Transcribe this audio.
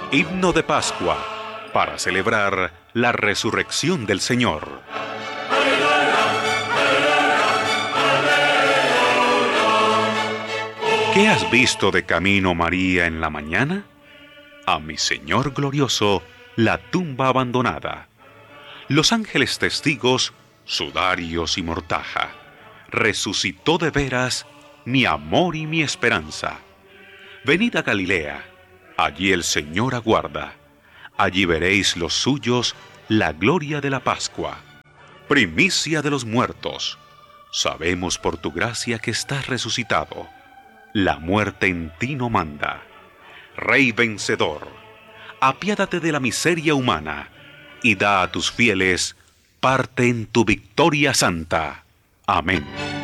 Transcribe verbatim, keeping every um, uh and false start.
Himno de Pascua, para celebrar la resurrección del Señor. ¿Qué has visto de camino, María, en la mañana? A mi Señor glorioso, la tumba abandonada. Los ángeles testigos, sudarios y mortaja. Resucitó de veras mi amor y mi esperanza. Venid a Galilea, allí el Señor aguarda. Allí veréis los suyos la gloria de la Pascua. Primicia de los muertos. Sabemos por tu gracia que estás resucitado. La muerte en ti no manda. Rey vencedor, apiádate de la miseria humana y da a tus fieles parte en tu victoria santa. Amén.